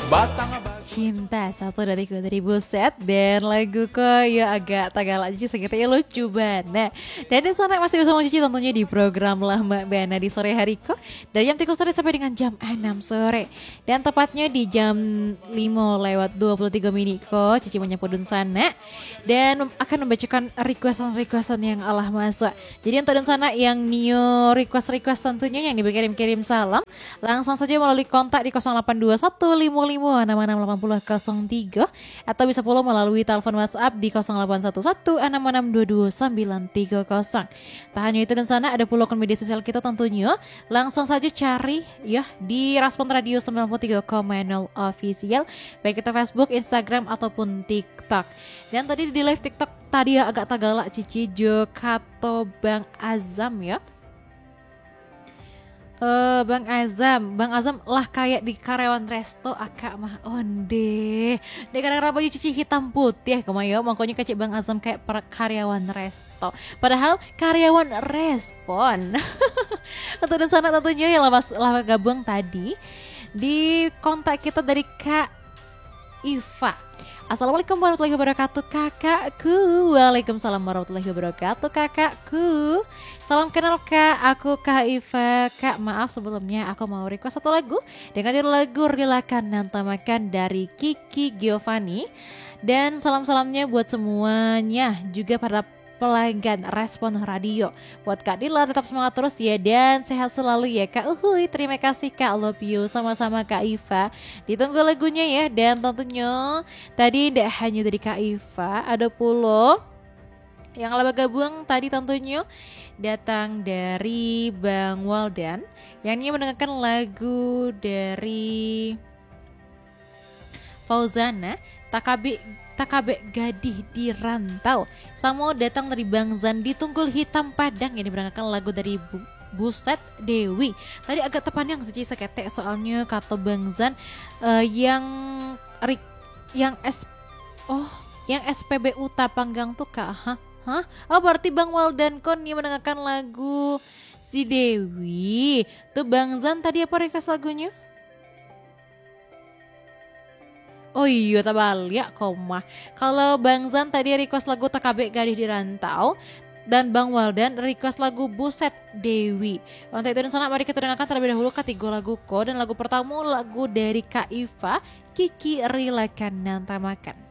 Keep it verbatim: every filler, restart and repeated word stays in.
Cinta satu detikku dari Buset. Dan lagu kok ya agak Tagalog Cici segitu ya lucu banget. Dan di sana masih bersama Cici tentunya di program Lama Bana di sore hari kok, dari jam tiga sore sampai dengan jam enam sore. Dan tepatnya di jam lima lewat dua puluh tiga menit kok Cici menyapa dun sana dan akan membacakan requestan-requestan yang Allah masuk. Jadi untuk dun sana yang new request-request tentunya yang dikirim-kirim salam, langsung saja melalui kontak di nol delapan dua satu lima lima enam enam delapan nol nol tiga atau bisa pula melalui telepon WhatsApp di nol delapan satu satu enam enam dua dua sembilan tiga nol. Tak hanya itu dan sana ada pula akun media sosial kita tentunya. Langsung saja cari ya di Respon Radio sembilan puluh tiga koma nol official, baik itu Facebook, Instagram ataupun TikTok. Dan tadi di live TikTok tadi ya agak Tagalog Cici Jo Kato Bang Azam ya. Uh, Bang Azam, Bang Azam lah kayak di karyawan resto akak mah onde. Di karyawan baju cuci hitam putih kemayo, makanya kecik Bang Azam kayak per karyawan resto. Padahal karyawan respon. Atau dan sana tentunya yang lama, lama gabung tadi di kontak kita dari Kak Iva. Assalamualaikum warahmatullahi wabarakatuh kakakku. Waalaikumsalam warahmatullahi wabarakatuh kakakku. Salam kenal kak, aku Kak Iva. Kak maaf sebelumnya aku mau request satu lagu dengan judul lagu Relakan Nantamakan dari Kiki Giovanni. Dan salam-salamnya buat semuanya, juga pada pelanggan Respon Radio. Buat Kak Dila tetap semangat terus ya dan sehat selalu ya Kak. Uhuy, terima kasih Kak, love you. Sama-sama Kak Iva. Ditunggu lagunya ya. Dan tentunya tadi tidak hanya dari Kak Iva, ada pula yang lama gabung tadi tentunya datang dari Bang Waldan yang ini mendengarkan lagu dari Fauzana, Takabe Takabe Gadih di Rantau. Samo datang dari Bang Zandi Tunggul Hitam Padang yang diberangkatkan lagu dari Bu, Buset Dewi. Tadi agak terpandang sih seketek soalnya kata Bang Zan uh, yang yang S oh yang S P B U Tapanggang tuh kak. Hah? Hah? Oh berarti Bang Waldan kon yang mendengarkan lagu si Dewi. Tuh Bang Zan tadi apa request lagunya? Oh iya tabalik koma. Kalau Bang Zan tadi request lagu Takabe Gadih di Rantau dan Bang Waldan request lagu Buset Dewi. Untuk itu dan sana mari kita dengarkan terlebih dahulu ketiga lagu ko, dan lagu pertama lagu dari Kak Iva, Kiki Relakan Nantamakan.